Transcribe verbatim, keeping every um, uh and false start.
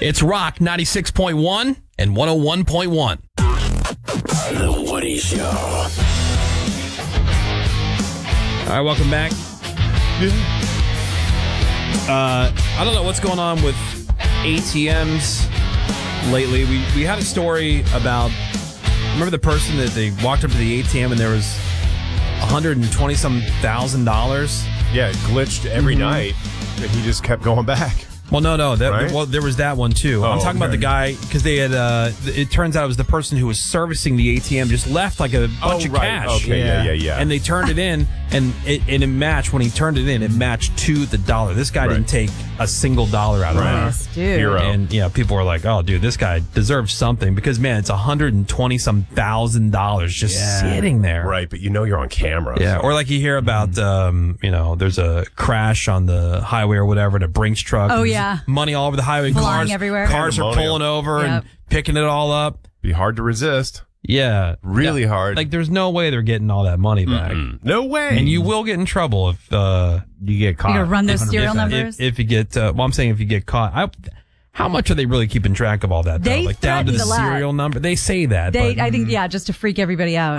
It's Rock ninety-six point one and one oh one point one. The Woody Show. All right, welcome back. Uh, I don't know what's going on with A T Ms lately. We we had a story about, remember the person that they walked up to the A T M and there was one hundred twenty some thousand dollars? Yeah, it glitched every mm-hmm. night, and he just kept going back. Well, no, no. That, right? Well, there was that one, too. Oh, I'm talking okay. about the guy, because they had, uh, it turns out it was the person who was servicing the A T M just left like a bunch oh, of right. cash. Okay, yeah, yeah, yeah. And they turned it in, and it, and it matched, when he turned it in, it matched to the dollar. This guy right. didn't take a single dollar out of right. it. Nice, dude. Hero. And, yeah, people were like, oh, dude, this guy deserves something, because, man, it's one hundred twenty some thousand dollars just yeah. sitting there. Right, but you know you're on camera. Yeah, so. or like you hear about, mm-hmm. um, you know, there's a crash on the highway or whatever, and a Brinks truck. Oh, and yeah. Money all over the highway. Flying cars, everywhere. Cars are Pandemonium. pulling over Yep. and picking it all up. Be hard to resist. Yeah. Really Yeah. hard. Like, there's no way they're getting all that money back. Mm-mm. No way. And you will get in trouble if uh, you get caught. You gonna run those If- serial if, numbers? If, if you get, uh, well, I'm saying if you get caught. I, how much are they really keeping track of all that, though? They Like, down to the threatened a lot. serial number? They say that. They, but, I think, yeah, just to freak everybody out.